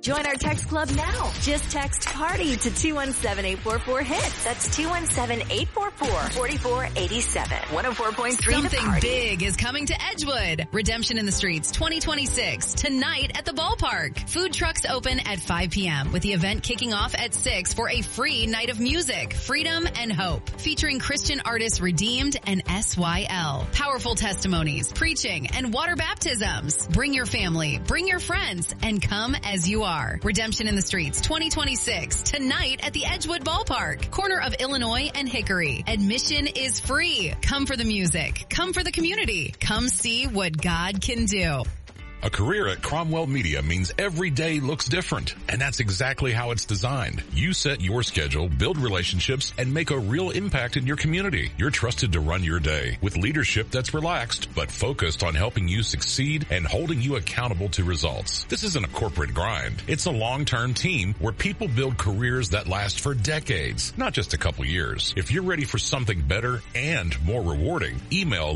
Join our text club now. Just text PARTY to 217-844-HIT. That's 217-844-4487. 104.3 Something big is coming to Edgewood. Redemption in the Streets 2026 tonight at the ballpark. Food trucks open at 5 p.m. with the event kicking off at 6 for a free night of music, freedom, and hope. Featuring Christian artists Redeemed and SYL. Powerful testimonies, preaching, and water baptisms. Bring your family, bring your friends, and come as you are. Redemption in the Streets 2026 tonight at the Edgewood Ballpark, corner of Illinois and Hickory. Admission is free. Come for the music. Come for the community. Come see what God can do. A career at Cromwell Media means every day looks different, and that's exactly how it's designed. You set your schedule, build relationships, and make a real impact in your community. You're trusted to run your day with leadership that's relaxed but focused on helping you succeed and holding you accountable to results. This isn't a corporate grind. It's a long-term team where people build careers that last for decades, not just a couple years. If you're ready for something better and more rewarding, email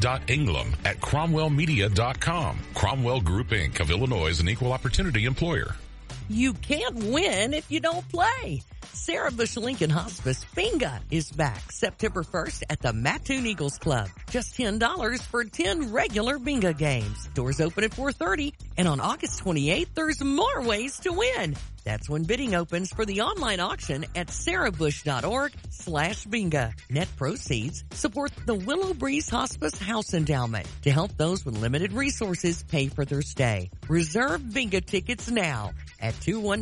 lucy.ingram@cromwellmedia.com. Cromwell Group Inc. of Illinois is an equal opportunity employer. You can't win if you don't play. Sarah Bush Lincoln Hospice Bingo is back September 1st at the Mattoon Eagles Club. Just $10 for 10 regular bingo games. Doors open at 4:30, and on August 28th, there's more ways to win. That's when bidding opens for the online auction at sarahbush.org/bingo. Net proceeds support the Willow Breeze Hospice House Endowment to help those with limited resources pay for their stay. Reserve bingo tickets now at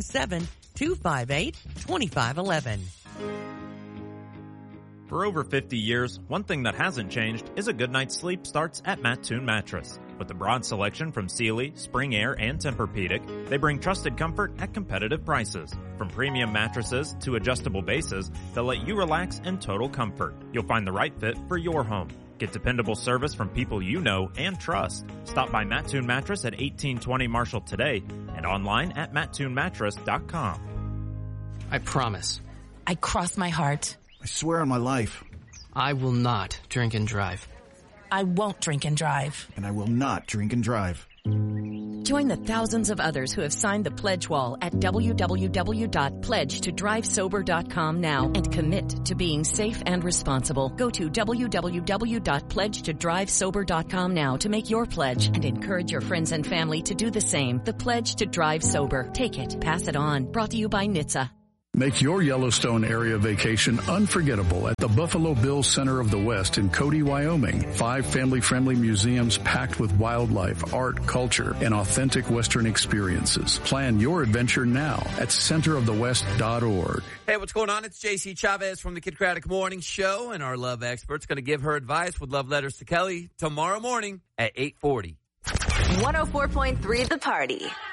217-258-2511. For over 50 years, one thing that hasn't changed is a good night's sleep starts at Mattoon Mattress. With a broad selection from Sealy, Spring Air, and Tempur-Pedic, they bring trusted comfort at competitive prices. From premium mattresses to adjustable bases, they'll let you relax in total comfort. You'll find the right fit for your home. Get dependable service from people you know and trust. Stop by Mattoon Mattress at 1820 Marshall today and online at mattoonmattress.com. I promise. I cross my heart. I swear on my life. I will not drink and drive. I won't drink and drive. And I will not drink and drive. Join the thousands of others who have signed the pledge wall at www.pledgetodrivesober.com now and commit to being safe and responsible. Go to www.pledgetodrivesober.com now to make your pledge and encourage your friends and family to do the same. The Pledge to Drive Sober. Take it. Pass it on. Brought to you by NHTSA. Make your Yellowstone area vacation unforgettable at the Buffalo Bill Center of the West in Cody, Wyoming. 5 family-friendly museums packed with wildlife, art, culture, and authentic Western experiences. Plan your adventure now at centerofthewest.org. Hey, what's going on? It's JC Chavez from the Kid Craddock Morning Show, and our love expert's going to give her advice with love letters to Kelly tomorrow morning at 8:40. 104.3 The Party.